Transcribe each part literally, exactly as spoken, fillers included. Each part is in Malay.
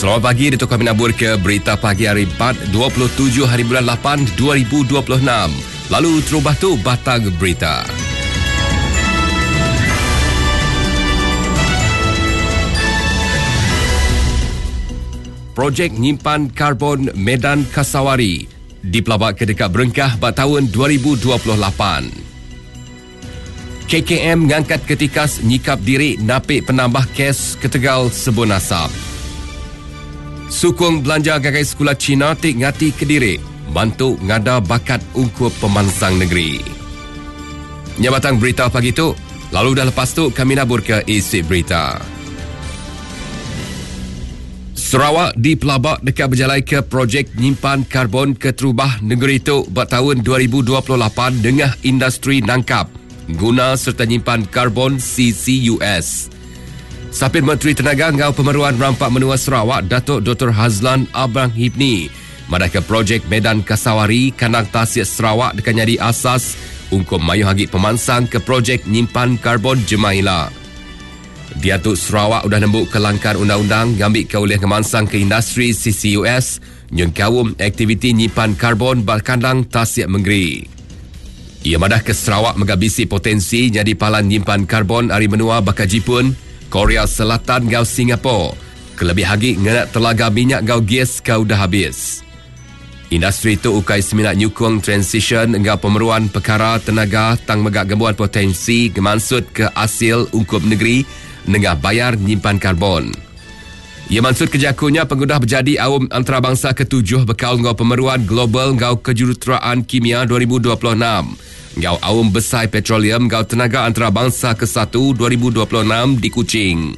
Selamat pagi, Dato' kami nabur ke berita pagi hari empat, dua puluh tujuh hari bulan lapan, dua ribu dua puluh enam. Lalu terubah tu batang berita. Projek nyimpan karbon Medan Kasawari dipelabak ke dekat Berengkah pada tahun dua ribu dua puluh lapan. K K M ngangkat ketikas nyikap diri napik penambah kes ke Tegal Sebun Asap. Sukung belanja gagai sekolah Cina tik ngati Kediri bantu ngada bakat ungkup pemansang negeri. Nyabatan berita pagi tu, lalu dah lepas tu kami nabur ke isi berita. Sarawak dipelabak dekat berjalai ke projek nyimpan karbon ke terubah negeri itu pada tahun dua ribu dua puluh lapan dengan industri nangkap, guna serta nyimpan karbon C C U S. Sapit Menteri Tenaga Ngau Pemeruan Rampak Menua Sarawak, Datuk Doktor Hazlan Abrang Hibni, madah ke projek Medan Kasawari kanang tasik Sarawak dekat jadi asas untuk mayuh hagi pemansang ke projek nyimpan karbon Jemaila. Diatuk Sarawak udah nembuk ke langkah undang-undang ngambil ke oleh kemansang ke industri C C U S nyung kawum aktiviti nyimpan karbon balkandang tasik menggeri. Ia madah ke Sarawak megabisi potensi jadi palan nyimpan karbon hari menua bakal Jepun, Korea Selatan gau Singapura. Kelebih hagi ngenak telaga minyak gau gas kau dah habis. Industri itu ukai seminat nyukung transition gau pemeruan perkara tenaga tang megak gembuan potensi gemansud ke hasil ungkup negeri nengah bayar nyimpan karbon. Ia maksud kejakunya pengudah berjadi awam antarabangsa ketujuh bekal ngau pemeruan global ngau kejuruteraan kimia dua ribu dua puluh enam. Ngau awam besar petroleum ngau tenaga antarabangsa ke satu dua ribu dua puluh enam di Kuching.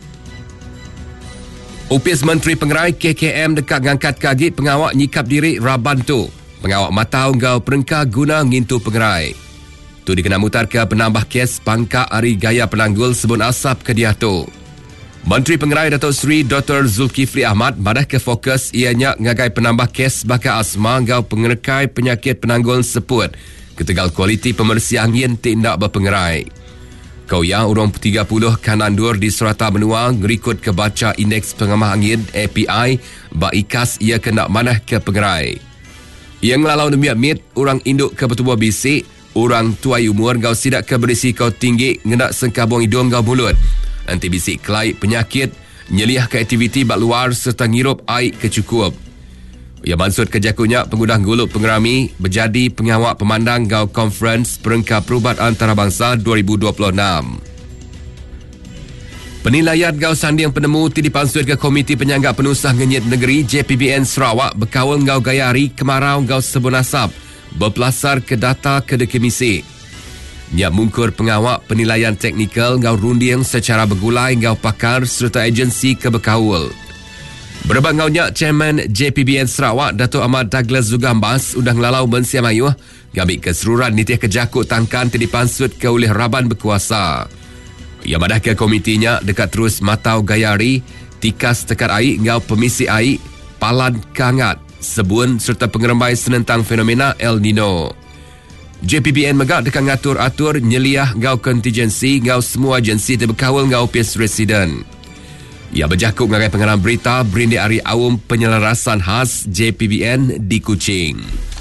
Upis Menteri Pengerai K K M dekat ngangkat kagi pengawak nyikap diri Raban tu. Pengawak matau ngau perengkah guna ngintu pengerai. Tu dikena mutar ke penambah kes pangkak hari gaya penanggul Sebun Asap ke dia tu. Menteri Pengerai Datuk Seri Doktor Zulkifli Ahmad madah ke fokus ianya ngagai penambah kes bakal asma ngau pengerekai penyakit penanggul seput ketegal kualiti pembersih angin tindak berpengerai. Kau yang urang tiga puluh kanandur di Serata Benua ngerikut ke baca indeks pengamah angin A P I bak ikas ia kena manah ke pengerai. Ia ngelalau demi mit orang induk ke bertubuh bisik, orang tuai umur gau sidak ke berisiko tinggi ngenak sengkabung hidung gau mulut. Nanti bisik kelai penyakit, nyeliah ke aktiviti bak luar serta ngirup air kecukup. Ia maksud kejakunya pengudah gulup pengerami berjadi pengawak pemandang gau konferens perengkah perubat antarabangsa dua ribu dua puluh enam. Penilaian gau sanding penemu ti dipansut ke Komiti Penyanggap Penusah Ngenyit Negeri J P B N Sarawak berkawal gau gayari kemarau gau Sebun Asap berpelasar ke data kedekemisi. Nyak mungkur pengawak penilaian teknikal gau runding secara bergulai gau pakar serta agensi ke berkawal. Berbang ngaunya Chairman J P B N Sarawak Datuk Ahmad Douglas Zugambas udang lalau mensiam ayuh ngambil keseruran nitih kejakut tangkan dipansut ke oleh Raban berkuasa. Ia madah ke komitinya dekat terus matau gayari tikas tekat air ngau pemisi air palan kangat sebun serta pengerembai senentang fenomena El Nino. J P B N megak dekat ngatur-atur nyeliah ngau kontingensi ngau semua agensi terbekawal ngau pis residen. Ia berjakuk ngagai pengarang berita berindi hari awam penyelarasan khas J P B N di Kuching.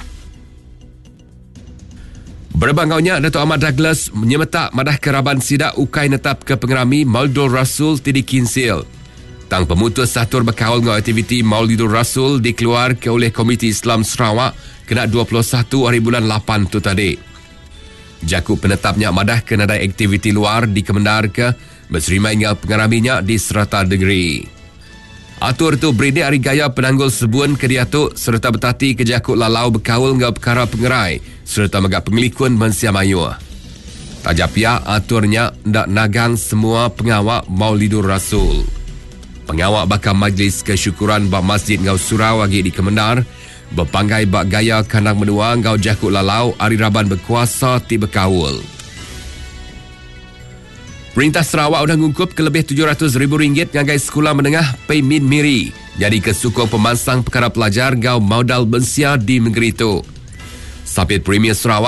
Berbangaunya Datuk Ahmad Douglas menyemetak madah keraban sidak ukai netap ke pengerami Maulidul Rasul Tidi Kinsil. Tang pemutus satur berkawal ngau aktiviti Maulidul Rasul dikeluar ke oleh Komiti Islam Sarawak kena dua puluh satu hari bulan lapan tu tadi. Jakuk penetapnya madah ke nadai aktiviti luar di Kemendar ke berserimai dengan pengaraminya di Serata Negeri. Atur tu beridi hari gaya penanggul sebun ke diatuk serta bertati ke jakuk lalau berkawal dengan perkara pengerai serta megak pengelikun mensiam ayuh. Tajap pihak aturnya ndak nagang semua pengawak Maulidur Rasul. Pengawak bakal majlis kesyukuran bak Masjid Ngau Surau lagi di Kemendar berpanggai bak gaya kandang menua ngau jakuk lalau hari Raban berkuasa ti berkawal. Perintah Sarawak sudah ngungkup ke lebih tujuh ratus ribu ringgit ngagai sekolah menengah Paymin Miri jadi kesukong pemansang perkara pelajar gau modal bensia di negeri itu. Sapit Premier Sarawak